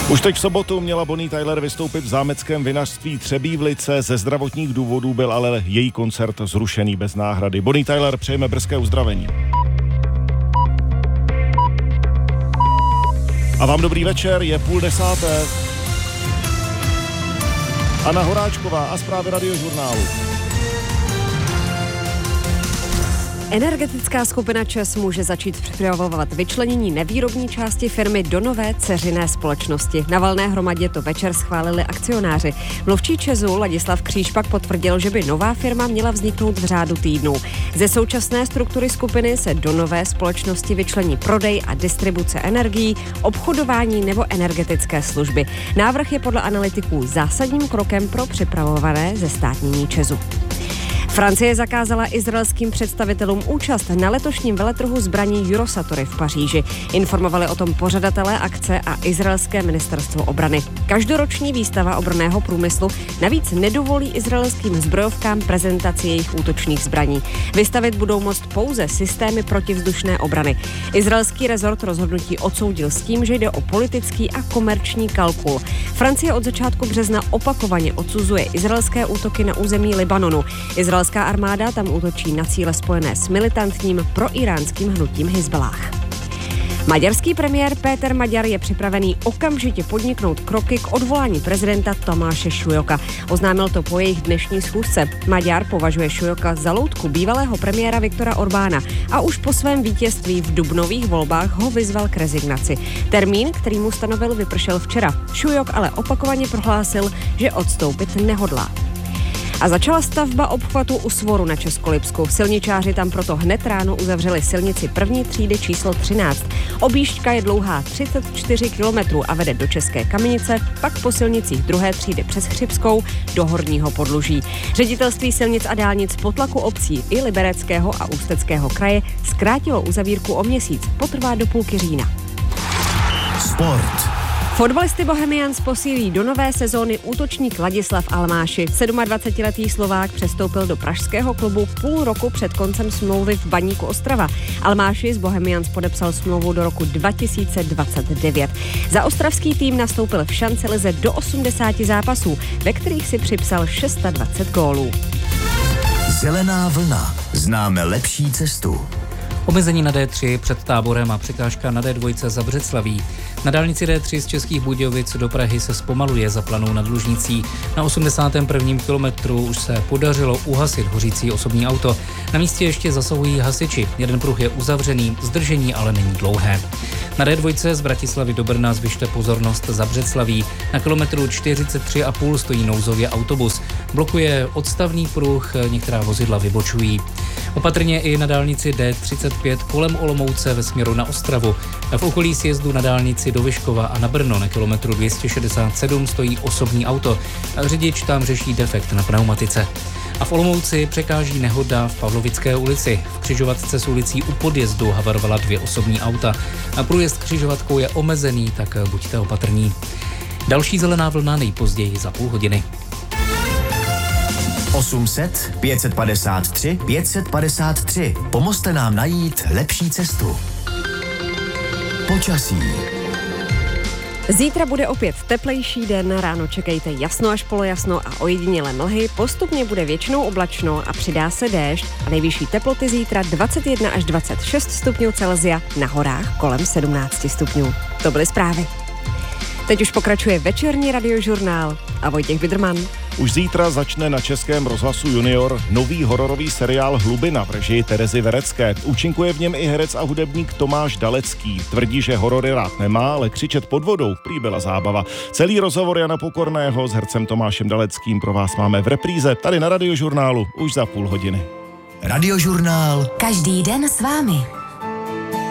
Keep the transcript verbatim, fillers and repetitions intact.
Už teď v sobotu měla Bonnie Tyler vystoupit v zámeckém vinařství Třebívlice. Ze zdravotních důvodů byl ale její koncert zrušený bez náhrady. Bonnie Tyler, přejeme brzké uzdravení. A vám dobrý večer, je půl desáté. Anna Horáčková a zprávy Radiožurnálu. Energetická skupina ČEZ může začít připravovat vyčlenění nevýrobní části firmy do nové dceřiné společnosti. Na valné hromadě to večer schválili akcionáři. Mluvčí ČEZu Ladislav Kříž pak potvrdil, že by nová firma měla vzniknout v řádu týdnů. Ze současné struktury skupiny se do nové společnosti vyčlení prodej a distribuce energií, obchodování nebo energetické služby. Návrh je podle analytiků zásadním krokem pro připravované zestátnění ČEZu. Francie zakázala izraelským představitelům účast na letošním veletrhu zbraní Eurosatory v Paříži. Informovali o tom pořadatelé akce a izraelské ministerstvo obrany. Každoroční výstava obranného průmyslu navíc nedovolí izraelským zbrojovkám prezentaci jejich útočných zbraní. Vystavit budou moct pouze systémy protivzdušné obrany. Izraelský rezort rozhodnutí odsoudil s tím, že jde o politický a komerční kalkul. Francie od začátku března opakovaně odsuzuje izraelské útoky na území Libanonu. Izrael Izraelská armáda tam útočí na cíle spojené s militantním proiránským hnutím Hizballáh. Maďarský premiér Péter Maďar je připravený okamžitě podniknout kroky k odvolání prezidenta Tomáše Šujoka. Oznámil to po jejich dnešní schůzce. Maďar považuje Šujoka za loutku bývalého premiéra Viktora Orbána a už po svém vítězství v dubnových volbách ho vyzval k rezignaci. Termín, který mu stanovil, vypršel včera. Šujok ale opakovaně prohlásil, že odstoupit nehodlá. A začala stavba obchvatu u Svoru na Českolipsku. Silničáři tam proto hned ráno uzavřeli silnici první třídy číslo třináct. Objížďka je dlouhá třicet čtyři kilometrů a vede do České Kamenice, pak po silnicích druhé třídy přes Chřibskou do Horního Podluží. Ředitelství silnic a dálnic po tlaku obcí i Libereckého a Ústeckého kraje zkrátilo uzavírku o měsíc, potrvá do půlky října. Sport. Fotbalisty Bohemians posílí do nové sezóny útočník Ladislav Almáši. dvacetisedmiletý Slovák přestoupil do pražského klubu půl roku před koncem smlouvy v Baníku Ostrava. Almáši z Bohemians podepsal smlouvu do roku dva tisíce dvacet devět. Za ostravský tým nastoupil v šance lize do osmdesáti zápasů, ve kterých si připsal dvacet šest gólů. Zelená vlna. Známe lepší cestu. Omezení na D tři před Táborem a překážka na D dva za Břeclaví. Na dálnici D tři z Českých Budějovic do Prahy se zpomaluje za Planou nad Lužnicí. Na osmdesátém prvním kilometru už se podařilo uhasit hořící osobní auto. Na místě ještě zasahují hasiči. Jeden pruh je uzavřený, zdržení ale není dlouhé. Na D dva z Bratislavy do Brna zvyšte pozornost za Břeclaví. Na kilometru čtyřicet tři a půl stojí nouzově autobus. Blokuje odstavný pruh, některá vozidla vybočují. Opatrně i na dálnici D třicet pět kolem Olomouce ve směru na Ostravu. V okolí sjezdu na dálnici do Vyškova a na Brno na kilometru dvě stě šedesát sedm stojí osobní auto. Řidič tam řeší defekt na pneumatice. A v Olomouci překáží nehoda v Pavlovické ulici. V křižovatce s ulicí u podjezdu havarovala dvě osobní auta. A průjezd křižovatkou je omezený, tak buďte opatrní. Další zelená vlna nejpozději za půl hodiny. osm set, pět set padesát tři, pět set padesát tři. Pomozte nám najít lepší cestu. Počasí. Zítra bude opět teplejší den, ráno čekejte jasno až polojasno a ojedinělé mlhy, postupně bude většinou oblačno a přidá se déšť a nejvyšší teploty zítra dvacet jedna až dvacet šest stupňů Celsia, na horách kolem sedmnáct stupňů. To byly zprávy. Teď už pokračuje večerní Radiožurnál a Vojtěch Bidrman. Už zítra začne na Českém rozhlasu Junior nový hororový seriál Hlubina v režii Terezy Verecké. Účinkuje v něm i herec a hudebník Tomáš Dalecký. Tvrdí, že horory rád nemá, ale křičet pod vodou prý byla zábava. Celý rozhovor Jana Pokorného s hercem Tomášem Daleckým pro vás máme v repríze tady na Radiožurnálu už za půl hodiny. Radiožurnál. Každý den s vámi.